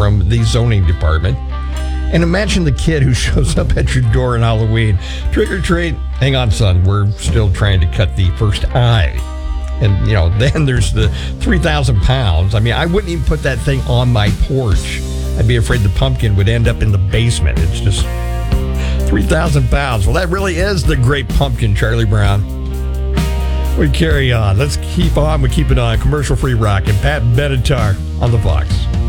from the zoning department. And imagine the kid who shows up at your door on Halloween. Trick or treat. Hang on, son. We're still trying to cut the first eye. And, then there's the 3,000 pounds. I mean, I wouldn't even put that thing on my porch. I'd be afraid the pumpkin would end up in the basement. It's just 3,000 pounds. Well, that really is the great pumpkin, Charlie Brown. We carry on. Let's keep on. We keep it on. Commercial-free rock and Pat Benatar on the Vox.